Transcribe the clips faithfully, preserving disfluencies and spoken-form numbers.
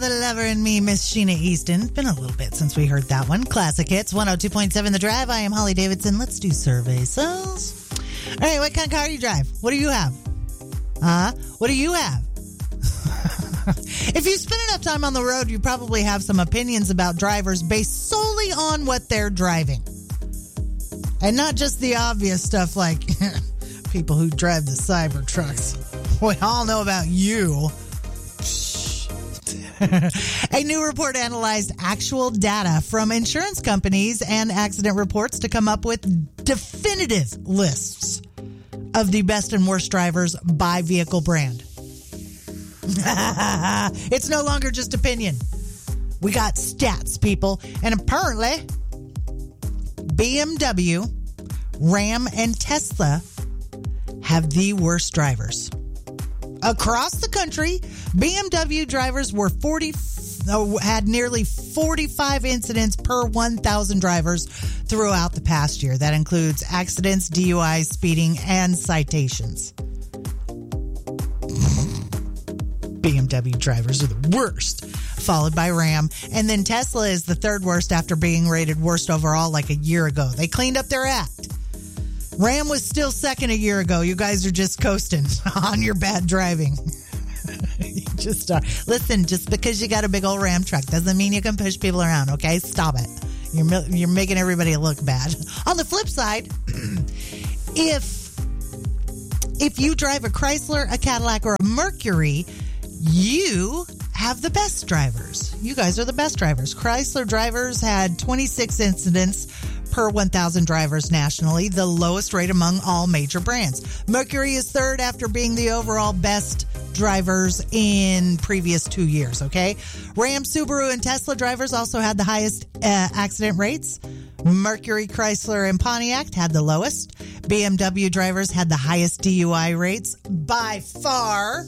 the lover in me, Miss Sheena Easton. Been a little bit since we heard that one. Classic Hits, one oh two point seven The Drive. I am Holly Davidson. Let's do survey cells. All right, what kind of car do you drive? What do you have? Huh? What do you have? If you spend enough time on the road, you probably have some opinions about drivers based solely on what they're driving. And not just the obvious stuff like people who drive the cyber trucks. We all know about you. A new report analyzed actual data from insurance companies and accident reports to come up with definitive lists of the best and worst drivers by vehicle brand. It's no longer just opinion. We got stats, people. And apparently, B M W, Ram, and Tesla have the worst drivers. Across the country, B M W drivers were forty had nearly forty-five incidents per one thousand drivers throughout the past year. That includes accidents, D U Is, speeding, and citations. B M W drivers are the worst, followed by Ram. And then Tesla is the third worst after being rated worst overall like a year ago. They cleaned up their act. Ram was still second a year ago. You guys are just coasting on your bad driving. You just are. Listen, just because you got a big old Ram truck doesn't mean you can push people around, okay? Stop it. You're, you're making everybody look bad. On the flip side, if, if you drive a Chrysler, a Cadillac, or a Mercury, you have the best drivers. You guys are the best drivers. Chrysler drivers had twenty-six incidents per one thousand drivers nationally, the lowest rate among all major brands. Mercury is third after being the overall best drivers in previous two years, okay? Ram, Subaru, and Tesla drivers also had the highest uh, accident rates. Mercury, Chrysler, and Pontiac had the lowest. B M W drivers had the highest D U I rates by far.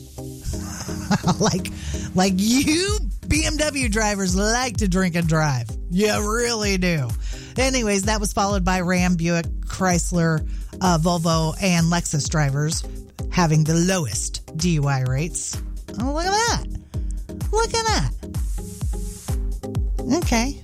like, like you B M W drivers like to drink and drive. You really do. Anyways, that was followed by Ram, Buick, Chrysler, uh, Volvo, and Lexus drivers having the lowest D U I rates. Oh, look at that. Look at that. Okay.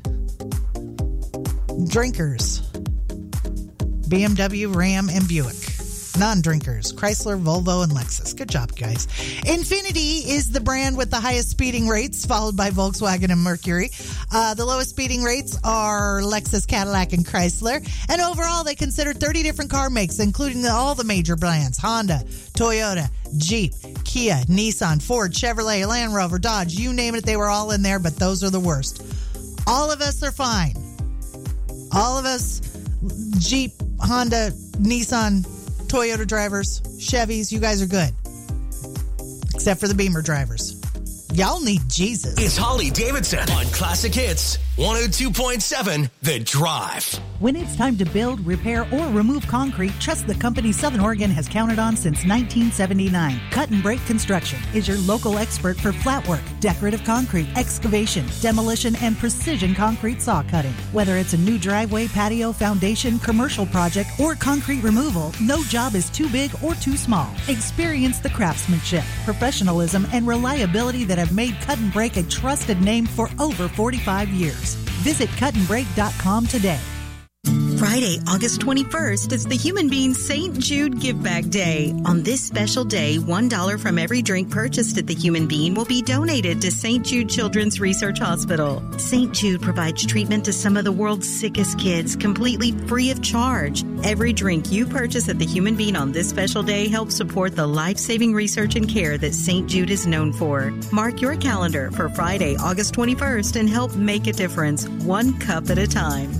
Drinkers. B M W, Ram, and Buick. Non-drinkers, Chrysler, Volvo, and Lexus. Good job, guys. Infiniti is the brand with the highest speeding rates, followed by Volkswagen and Mercury. Uh, the lowest speeding rates are Lexus, Cadillac, and Chrysler. And overall, they consider thirty different car makes, including the, all the major brands. Honda, Toyota, Jeep, Kia, Nissan, Ford, Chevrolet, Land Rover, Dodge. You name it, they were all in there, but those are the worst. All of us are fine. All of us, Jeep, Honda, Nissan, Toyota drivers, Chevys, you guys are good. Except for the Beamer drivers. Y'all need Jesus. It's Holly Davidson on Classic Hits, one oh two point seven The Drive. When it's time to build, repair, or remove concrete, trust the company Southern Oregon has counted on since nineteen seventy-nine. Cut and Break Construction is your local expert for flat work, decorative concrete, excavation, demolition, and precision concrete saw cutting. Whether it's a new driveway, patio, foundation, commercial project, or concrete removal, no job is too big or too small. Experience the craftsmanship, professionalism, and reliability that have made Cut and Break a trusted name for over forty-five years. Visit cut and break dot com today. Friday, August twenty-first is the Human Bean Saint Jude Give Back Day. On this special day, one dollar from every drink purchased at the Human Bean will be donated to Saint Jude Children's Research Hospital. Saint Jude provides treatment to some of the world's sickest kids completely free of charge. Every drink you purchase at the Human Bean on this special day helps support the life-saving research and care that Saint Jude is known for. Mark your calendar for Friday, August twenty-first and help make a difference, one cup at a time.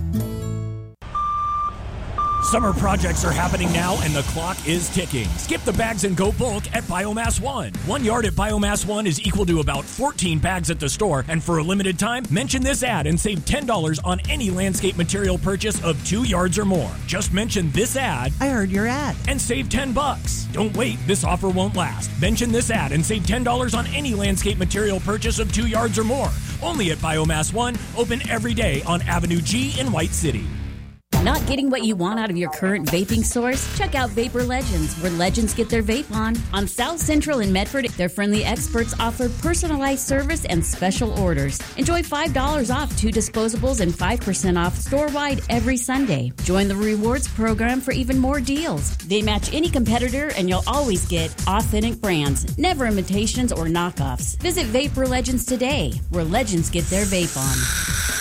Summer projects are happening now and the clock is ticking. Skip the bags and go bulk at Biomass One. One yard at Biomass One is equal to about fourteen bags at the store. And for a limited time, mention this ad and save ten dollars on any landscape material purchase of two yards or more. Just mention this ad. I heard your ad. And save ten bucks. Don't wait, this offer won't last. Mention this ad and save ten dollars on any landscape material purchase of two yards or more. Only at Biomass One, open every day on Avenue G in White City. Not getting what you want out of your current vaping source? Check out Vapor Legends, where legends get their vape on. On South Central in Medford, their friendly experts offer personalized service and special orders. Enjoy five dollars off two disposables and five percent off store-wide every Sunday. Join the rewards program for even more deals. They match any competitor, and you'll always get authentic brands, never imitations or knockoffs. Visit Vapor Legends today, where legends get their vape on.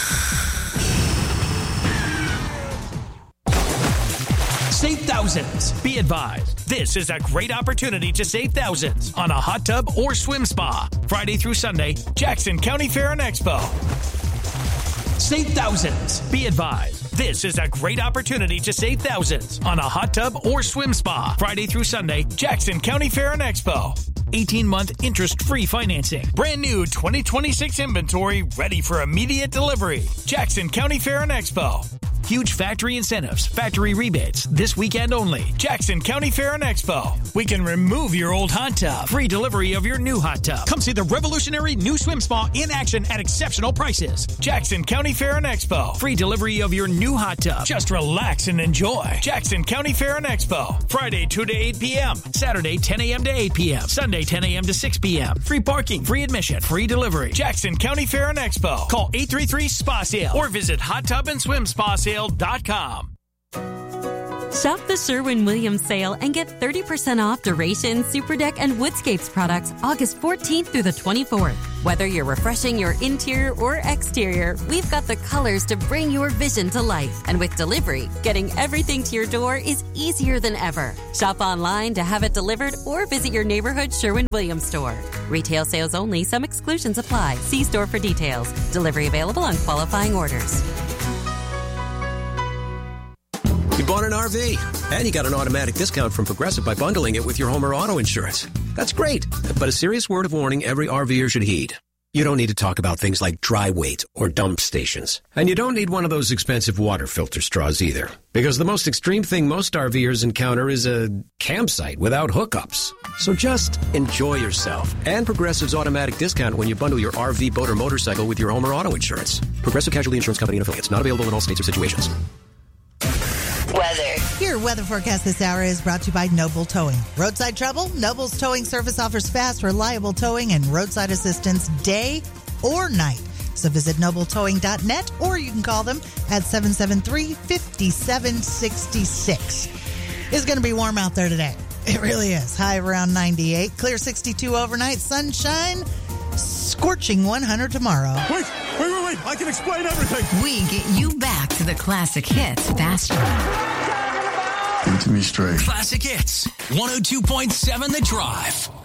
Save thousands. Be advised, this is a great opportunity to save thousands on a hot tub or swim spa. Friday through Sunday, Jackson County Fair and Expo. Save thousands. Be advised, this is a great opportunity to save thousands on a hot tub or swim spa. Friday through Sunday, Jackson County Fair and Expo. eighteen-month interest-free financing. Brand new twenty twenty-six inventory ready for immediate delivery. Jackson County Fair and Expo. Huge factory incentives, factory rebates, this weekend only. Jackson County Fair and Expo. We can remove your old hot tub. Free delivery of your new hot tub. Come see the revolutionary new swim spa in action at exceptional prices. Jackson County Fair and Expo. Free delivery of your new hot tub. Just relax and enjoy. Jackson County Fair and Expo. Friday two to eight p.m. Saturday ten a.m. to eight p.m. Sunday ten a.m. to six p.m. Free parking, free admission, free delivery. Jackson County Fair and Expo. Call eight three three S P A sale or visit hot tub and swim spa sale dot com. Shop the Sherwin-Williams sale and get thirty percent off Duration, Superdeck, and Woodscapes products August fourteenth through the twenty-fourth. Whether you're refreshing your interior or exterior, we've got the colors to bring your vision to life. And with delivery, getting everything to your door is easier than ever. Shop online to have it delivered or visit your neighborhood Sherwin-Williams store. Retail sales only. Some exclusions apply. See store for details. Delivery available on qualifying orders. You bought an R V, and you got an automatic discount from Progressive by bundling it with your home or auto insurance. That's great, but a serious word of warning every RVer should heed. You don't need to talk about things like dry weight or dump stations. And you don't need one of those expensive water filter straws either, because the most extreme thing most RVers encounter is a campsite without hookups. So just enjoy yourself and Progressive's automatic discount when you bundle your R V, boat, or motorcycle with your home or auto insurance. Progressive Casualty Insurance Company and Affiliates. Not available in all states or situations. Weather. Your weather forecast this hour is brought to you by Noble Towing. Roadside trouble? Noble's Towing Service offers fast, reliable towing and roadside assistance day or night. So visit noble towing dot net or you can call them at seven seven three, five seven six six. It's going to be warm out there today. It really is. High around ninety-eight. Clear sixty-two overnight. Sunshine. Scorching one hundred tomorrow. Wait, wait, wait, wait. I can explain everything. We get you back to the classic hits faster. Give it to me straight. Classic Hits. one oh two point seven The Drive.